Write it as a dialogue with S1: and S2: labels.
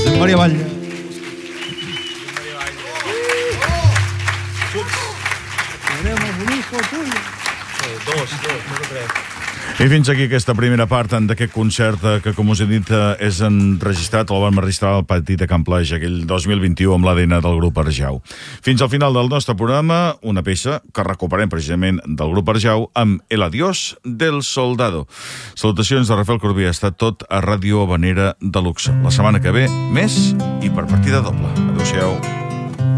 S1: Maria Batlle.
S2: Tenemos un hijo tuyo.
S3: Dos, tres.
S4: I fins aquí aquesta primera part d'aquest concert que, com us he dit, és enregistrat, el vam enregistrar al Pati de Can Plage, aquell 2021 amb l'ADN del grup Arjau. Fins al final del nostre programa, una peça que recuperem precisament del grup Arjau amb El adiós del soldado. Salutacions de Rafael Corbí, ha estat tot a Ràdio Habanera Deluxe. La setmana que ve, més i per partida doble. Adéu-siau.